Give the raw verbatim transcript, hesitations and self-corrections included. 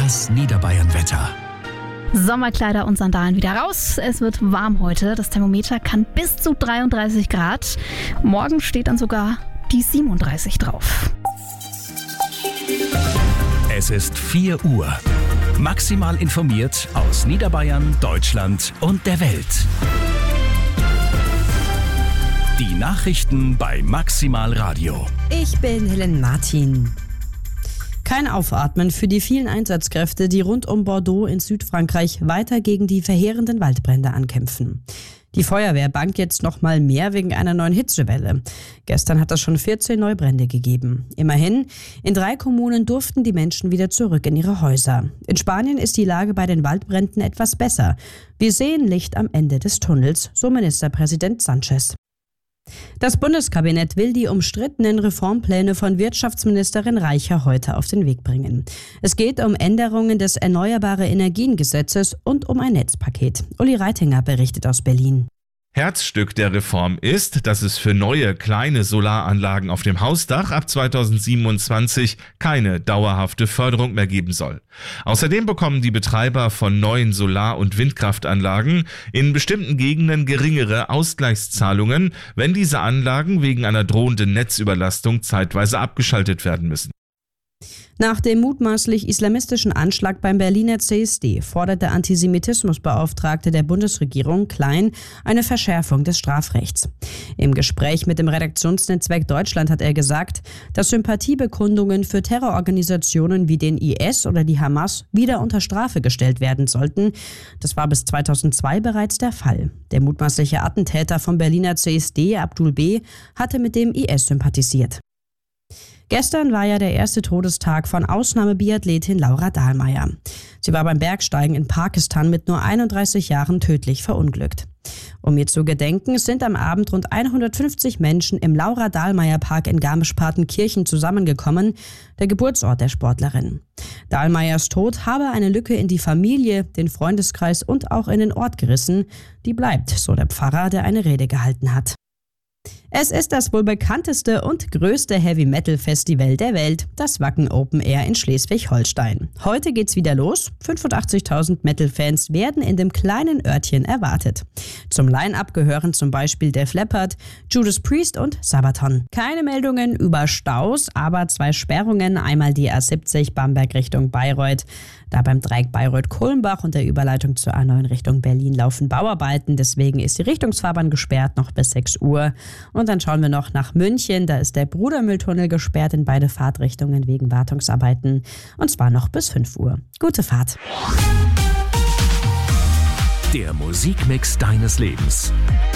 Das Niederbayern-Wetter. Sommerkleider und Sandalen wieder raus. Es wird warm heute. Das Thermometer kann bis zu dreiunddreißig Grad. Morgen steht dann sogar die siebenunddreißig drauf. Es ist vier Uhr. Maximal informiert aus Niederbayern, Deutschland und der Welt. Die Nachrichten bei Maximal Radio. Ich bin Helen Martin. Kein Aufatmen für die vielen Einsatzkräfte, die rund um Bordeaux in Südfrankreich weiter gegen die verheerenden Waldbrände ankämpfen. Die Feuerwehr bangt jetzt noch mal mehr wegen einer neuen Hitzewelle. Gestern hat es schon vierzehn Neubrände gegeben. Immerhin, in drei Kommunen durften die Menschen wieder zurück in ihre Häuser. In Spanien ist die Lage bei den Waldbränden etwas besser. Wir sehen Licht am Ende des Tunnels, so Ministerpräsident Sánchez. Das Bundeskabinett will die umstrittenen Reformpläne von Wirtschaftsministerin Reicher heute auf den Weg bringen. Es geht um Änderungen des Erneuerbare-Energien-Gesetzes und um ein Netzpaket. Uli Reitinger berichtet aus Berlin. Herzstück der Reform ist, dass es für neue kleine Solaranlagen auf dem Hausdach ab zweitausendsiebenundzwanzig keine dauerhafte Förderung mehr geben soll. Außerdem bekommen die Betreiber von neuen Solar- und Windkraftanlagen in bestimmten Gegenden geringere Ausgleichszahlungen, wenn diese Anlagen wegen einer drohenden Netzüberlastung zeitweise abgeschaltet werden müssen. Nach dem mutmaßlich islamistischen Anschlag beim Berliner C S D fordert der Antisemitismusbeauftragte der Bundesregierung, Klein, eine Verschärfung des Strafrechts. Im Gespräch mit dem Redaktionsnetzwerk Deutschland hat er gesagt, dass Sympathiebekundungen für Terrororganisationen wie den I S oder die Hamas wieder unter Strafe gestellt werden sollten. Das war bis zweitausendzwei bereits der Fall. Der mutmaßliche Attentäter vom Berliner C S D, Abdul B., hatte mit dem I S sympathisiert. Gestern war ja der erste Todestag von Ausnahmebiathletin Laura Dahlmeier. Sie war beim Bergsteigen in Pakistan mit nur einunddreißig Jahren tödlich verunglückt. Um ihr zu gedenken, sind am Abend rund hundertfünfzig Menschen im Laura-Dahlmeier-Park in Garmisch-Partenkirchen zusammengekommen, der Geburtsort der Sportlerin. Dahlmeiers Tod habe eine Lücke in die Familie, den Freundeskreis und auch in den Ort gerissen. Die bleibt, so der Pfarrer, der eine Rede gehalten hat. Es ist das wohl bekannteste und größte Heavy-Metal-Festival der Welt, das Wacken Open Air in Schleswig-Holstein. Heute geht's wieder los. fünfundachtzigtausend Metal-Fans werden in dem kleinen Örtchen erwartet. Zum Line-Up gehören zum Beispiel Def Leppard, Judas Priest und Sabaton. Keine Meldungen über Staus, aber zwei Sperrungen, einmal die A siebzig Bamberg Richtung Bayreuth. Da beim Dreieck Bayreuth-Kulmbach und der Überleitung zur A neun Richtung Berlin laufen Bauarbeiten. Deswegen ist die Richtungsfahrbahn gesperrt noch bis sechs Uhr. Und dann schauen wir noch nach München. Da ist der Brudermülltunnel gesperrt in beide Fahrtrichtungen wegen Wartungsarbeiten. Und zwar noch bis fünf Uhr. Gute Fahrt. Der Musikmix deines Lebens.